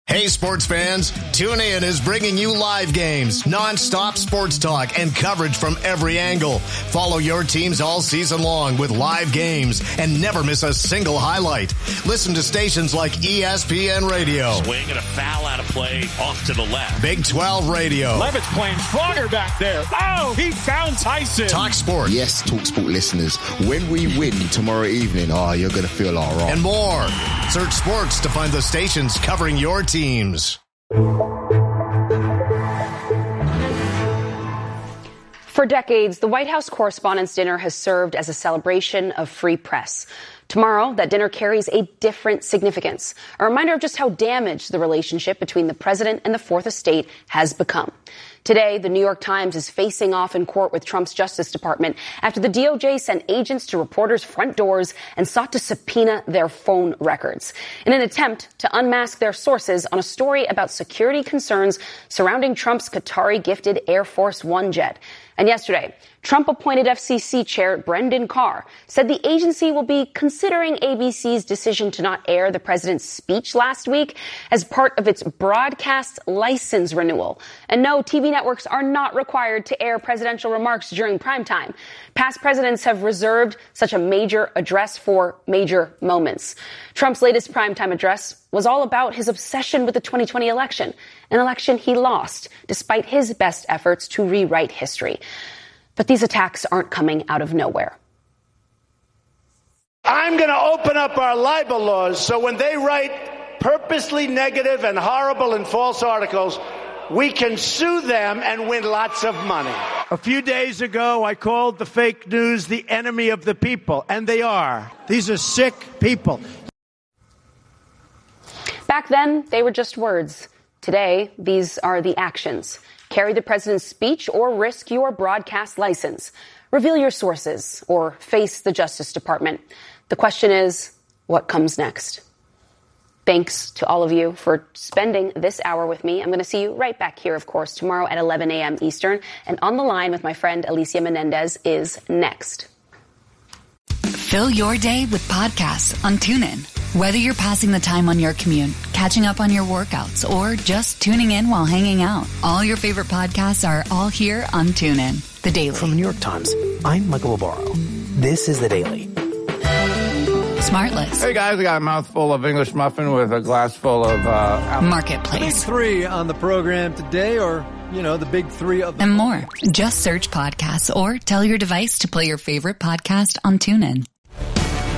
Hey, sports fans, TuneIn is bringing you live games, non-stop sports talk, and coverage from every angle. Follow your teams all season long with live games and never miss a single highlight. Listen to stations like ESPN Radio. Swing and a foul out of play off to the left. Big 12 Radio. Levitt's playing stronger back there. Oh, he found Tyson. Talk Sport. Yes, Talk Sport listeners, when we win tomorrow evening, you're going to feel all right. And more. Search sports to find the stations covering your teams. For decades, the White House Correspondents' Dinner has served as a celebration of free press. Tomorrow, that dinner carries a different significance, a reminder of just how damaged the relationship between the president and the Fourth Estate has become. Today, the New York Times is facing off in court with Trump's Justice Department after the DOJ sent agents to reporters' front doors and sought to subpoena their phone records in an attempt to unmask their sources on a story about security concerns surrounding Trump's Qatari-gifted Air Force One jet. And yesterday, Trump-appointed FCC Chair Brendan Carr said the agency will be considering ABC's decision to not air the president's speech last week as part of its broadcast license renewal. And no, TV networks are not required to air presidential remarks during primetime. Past presidents have reserved such a major address for major moments. Trump's latest primetime address was all about his obsession with the 2020 election, an election he lost despite his best efforts to rewrite history. But these attacks aren't coming out of nowhere. I'm going to open up our libel laws so when they write purposely negative and horrible and false articles, we can sue them and win lots of money. A few days ago, I called the fake news the enemy of the people, and they are. These are sick people. Back then, they were just words. Today, these are the actions. Carry the president's speech or risk your broadcast license. Reveal your sources or face the Justice Department. The question is, what comes next? Thanks to all of you for spending this hour with me. I'm going to see you right back here, of course, tomorrow at 11 a.m. Eastern. And on the line with my friend Alicia Menendez is next. Fill your day with podcasts on TuneIn. Whether you're passing the time on your commute, catching up on your workouts, or just tuning in while hanging out, all your favorite podcasts are all here on TuneIn. The Daily. From the New York Times, I'm Michael Barbaro. This is The Daily. Smartless. Hey guys, I got a mouthful of English muffin with a glass full of Marketplace. Big three on the program today, or, the big three of them. And more. Just search podcasts or tell your device to play your favorite podcast on TuneIn.